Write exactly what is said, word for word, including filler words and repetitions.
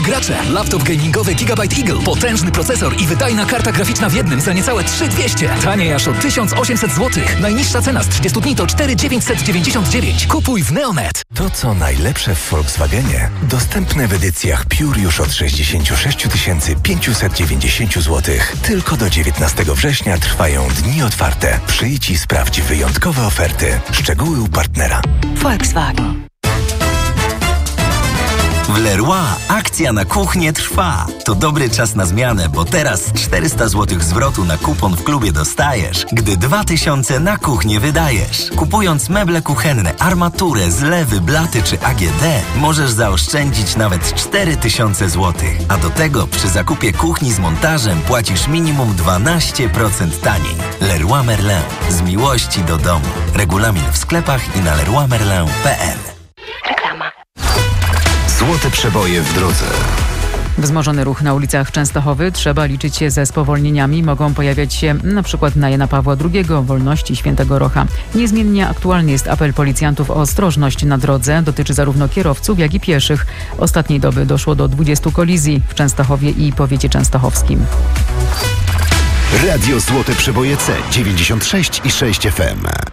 mega gracze. Laptop gamingowy Gigabyte Eagle. Potężny procesor i wydajna karta graficzna w jednym za niecałe trzy tysiące dwieście. Taniej aż o tysiąc osiemset złotych. Najniższa cena z trzydziestu dni to cztery tysiące dziewięćset dziewięćdziesiąt dziewięć. Kupuj w Neonet. To, co najlepsze w Volkswagenie, dostępne w edycjach Pure już od sześćdziesiąt sześć tysięcy pięćset dziewięćdziesiąt złotych. Tylko do dziewiętnastego września trwają dni otwarte. Przyjdź i sprawdź wyjątkowe oferty. Szczegóły u partnera. Volkswagen. W Leroy akcja na kuchnię trwa. To dobry czas na zmianę, bo teraz czterysta złotych zwrotu na kupon w klubie dostajesz, gdy dwa tysiące na kuchnię wydajesz. Kupując meble kuchenne, armaturę, zlewy, blaty czy A G D, możesz zaoszczędzić nawet cztery tysiące złotych. A do tego przy zakupie kuchni z montażem płacisz minimum dwanaście procent taniej. Leroy Merlin. Z miłości do domu. Regulamin w sklepach i na leroy merlin kropka p l. Reklama. Złote przeboje w drodze. Wzmożony ruch na ulicach Częstochowy. Trzeba liczyć się ze spowolnieniami. Mogą pojawiać się np. na Jana Pawła drugiego, Wolności, Świętego Rocha. Niezmiennie aktualny jest apel policjantów o ostrożność na drodze. Dotyczy zarówno kierowców, jak i pieszych. Ostatniej doby doszło do dwudziestu kolizji w Częstochowie i powiecie częstochowskim. Radio Złote Przeboje C dziewięćdziesiąt sześć i sześć F M.